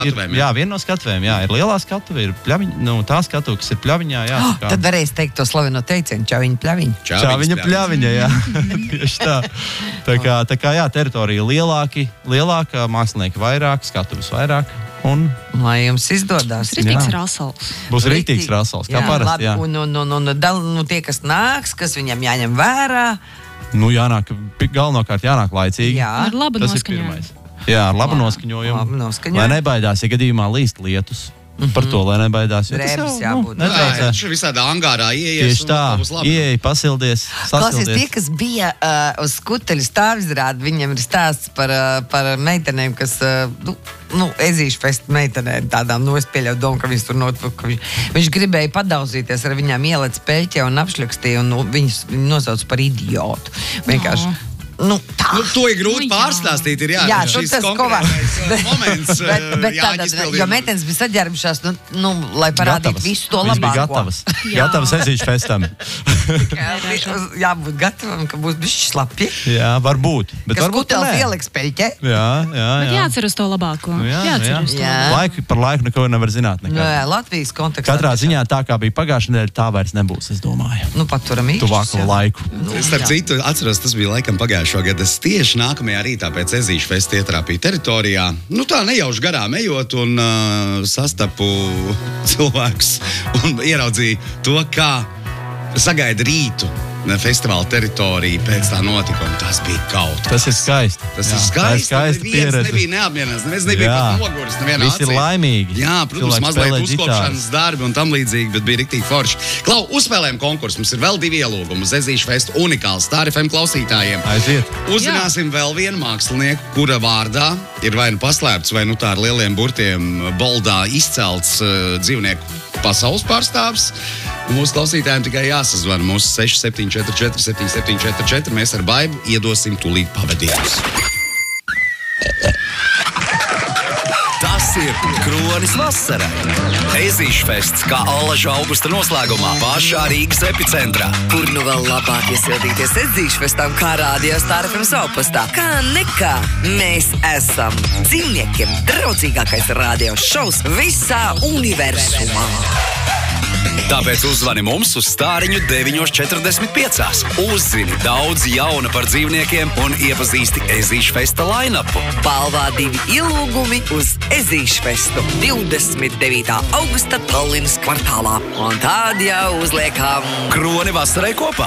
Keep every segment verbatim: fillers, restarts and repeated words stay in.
ir, jā, viena no skatuvēm, jā, ir lielā skatuve, ir pļaviņa, nu, tā skatuve, kas ir pļaviņā, jā. Oh, tad varēs teikt to slaveno teicienu, čaviņa pļaviņa. Čaviņa pļaviņa, jā. Tieši tā. Tā kā, tā kā, jā, teritorija lielāki, lielāka, mākslinieki vairāk, skatuves vairāk. Un... Lai jums izdodās. Rītīgs rasals. Būs rītīgs rasals, kā jā, parasti, labi, jā. Un, un, un, un, un nu, tie, kas nāks, kas viņam jāņem vērā. Nu, jānāk, galvenokārt jānāk laicīgi. Jā. Ar labu Tas noskaņojumu. ir pirmais. Jā, ar labu noskaņojumu. Labu noskaņojumu. Lai nebaidās, ja gadījumā līst lietus. Mm-hmm. Par to, lai nebaidās. Drēbes jābūt. Nu, jā, šur visādā angārā ieies. Tieši tā, ieej, pasildies, sasildies. Klausies, tie, kas bija uh, uz skuteļu stāvizrādi, viņam ir stāsts par, uh, par meitenēm, kas, uh, nu, nu ezīšu festu meitenēm tādām, nu, es pieļauju domu, ka viņas tur notvuk. Viņš, viņš gribēja padauzīties, ar viņām ielec peļķē un apšļakstīja, un nu, viņus nosauc par idiotu. Vienkārši. No. Nu, tā. Nu, to ir grūti nu, pārstāstīt, ir jā, jā šis tas konkrētais moments. bet, bet tādā, jo meitenes bija saģērbušās, nu, nu, lai parādītu gatavas. Visu to labāko. Viņš bija gatavas. Gatavas ezīšu festam. Jābūt gatavam, ka būs bišķi slapji. Jā, varbūt. Bet kas varbūt kutels ieliks peļķē. Jā, jā, jā. Bet jācer uz to labāko. Nu, jā, jācer uz to. Jā. Laiku, par laiku neko nevar zināt. Nu, jā, Latvijas kontekstā. Katrā ziņā tā, kā bija pagājušajā nedēļā, tā vairs nebūs, es domāju. Nu, paturam īšķis. Tuvāko laiku. Nu, starp citu, atceros, tas bija laikam pagājušo gadu. Es tieši nākamajā rītā pēc ezīšu festa ietrāpīju teritorijā. Nu tā nejauši garām ejot un uh, sastapu cilvēkus un ieraudzīju to, kā sagaida rītu festivāla teritoriju pēc tā notikuma. Tas bija kaut kas. Tas ir skaisti. Tas jā, ir skaisti. skaisti Neviens nebija neapmierināts, neviens nebija jā. Pat noguris, nevienā Visi ir laimīgi. Jā, protams, cilvēks mazliet uzkopšanas darbi un tam līdzīgi, bet bija riktīgi forši. Klau, uzspēlējam konkursu. Mums ir vēl divi ielūgumi uz ezīšu festu unikāls Star F M klausītājiem. Aiziet. Uzzināsim jā. Vēl vienu mākslinieku, kura vārdā ir vai nu paslēpts, vai nu tā ar lieliem burtiem boldā izcelts uh, dzīvnieku pasaules pārstāvs. Mūsu klausītājiem tikai jāsazvana mūsu seši septiņi četri četri septiņi septiņi četri četri. Mēs ar Baibu iedosim tūlīt pavadījumus. Tas ir Kronis vasara. Ezīšu fests kā allaža augusta noslēgumā pašā Rīgas epicentrā. Kur nu vēl labāk iesildīties ezīšu festam kā rādio Star F M savpastā. Kā nekā mēs esam dzīvniekiem draudzīgākais rādio šovs visā universumā. Tāpēc uzzvani mums uz stāriņu deviņi četrdesmit pieci. Uzzini daudz jauna par dzīvniekiem un iepazīsti Ezīšu festa line-upu. Balvā divi ielūgumi uz Ezīšu festu divdesmit devītā augusta Tallinas kvartālā. Un tād jau uzliekam Kroni vasarai kopā.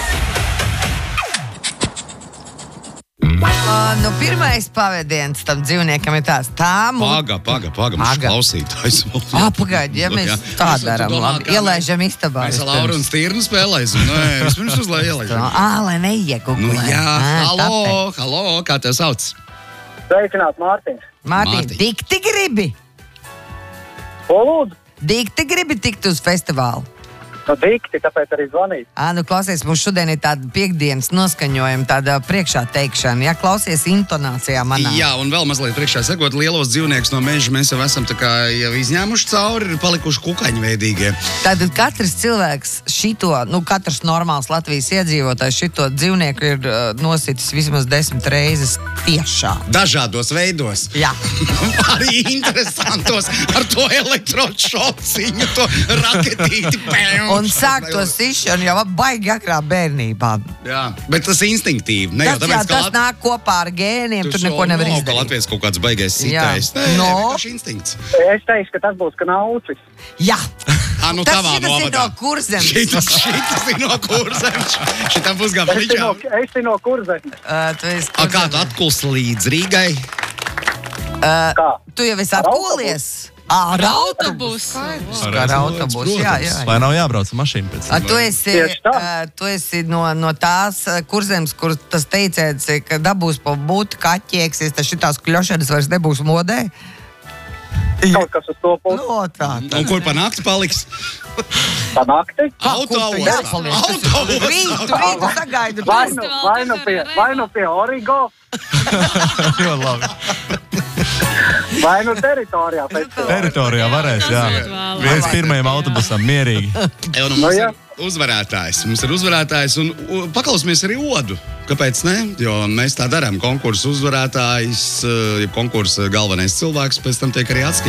Uh, nu, pirmais pavadiens tam dzīvniekam ir tās tā mūs. Paga, paga, paga, mums klausītājs. Ā, pagaidi, ja mēs tā darām, labi, ielaižam istabā. Mēs Laura un Stirnu spēlēsim. Nē, vispirms uzlai ielaižam. Ā, lai neiegugulē. Nu jā, halo, halo, kā tev sauc? Sveicināt, Mārtiņš. Mārtiņ, dikti gribi? Ko lūdzu? Dikti gribi tikt uz festivālu? Nu, dikti, tāpēc arī zvanīt. Ā, nu, klausies, mums šodien ir tāda piekdienas noskaņojuma, tāda priekšā teikšana. Ja, klausies intonācijā manā. Jā, un vēl mazliet priekšā sekot, lielos dzīvniekus no meža mēs jau esam tā kā jau izņēmuši cauri, ir palikuši kukaiņu veidīgie. Tātad katrs cilvēks šito, nu, katrs normāls Latvijas iedzīvotājs šito dzīvnieku ir uh, nositis vismaz desmit reizes tiešā. Dažādos veidos. Jā. Arī interesantos ar to elektrošociņu, to raketīti. Un sāk to sišanu jau baigi agrā bērnībā. Jā, bet tas instinktīvi. Ne, tas, jau, jā, tāpēc, tas Lat... nāk kopā ar gēniem, tur neko nevar no, izdarīt. Ka Latvijas kaut kāds baigais sitais. Nē, no. vienkārši instinkts. Es teikšu, ka tas būs knaucis. Jā. À, nu, tas tavā šitas ir no Kurzemes. Šitas, šitas ir no Kurzemes. Šitam būs gan līdžām. Es ir no Kurzemes. Uh, tu esi A, kā tu atkuls līdz Rīgai? Uh, kā? Tu jau esi atkulies? Ar autobusu. Ar autobusu, jā, jā. Lai nav jābrauc ar mašīnu pēc tam. Tu esi, uh, tu esi no, no tās Kurzemes, kur tas teicēts, ka dabūs pa būtu kaķieksies, tas šitās kļošanas vairs nebūs modē? Kaut kas uz to pusi. No, tā, tā. Un kur pa nakti paliks? Pa nakti? Autoostā. Autoostā. Rītu, rītu sagaidu. Vai nu, vai nu pie, vai nu pie Origo? Jo labi. Vai nu teritorijā? Pēc Teritorijā varēs, jā. Viens pirmajam autobusam mierīgi. Jā, nu, mums ir uzvarētājs. Mums ir uzvarētājs un u, paklausīsimies arī odu. Kāpēc ne? Jo mēs tā darām. Konkursu uzvarētājs, ja konkursa galvenais cilvēks pēc tam tiek arī atskaņots.